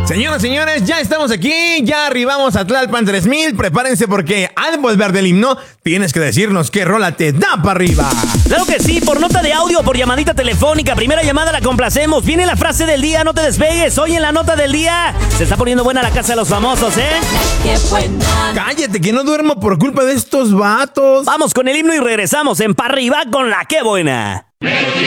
Señoras, señores, ya estamos aquí, ya arribamos a Tlalpan 3000. Prepárense porque al volver del himno tienes que decirnos qué rola te da para arriba. Claro que sí, por nota de audio, por llamadita telefónica. Primera llamada la complacemos. Viene la frase del día, no te despegues. Hoy en la nota del día se está poniendo buena la casa de los famosos, ¿eh? ¡Qué buena! Cállate, que no duermo por culpa de estos vatos. Vamos con el himno y regresamos en Pa' Arriba con la Qué Buena.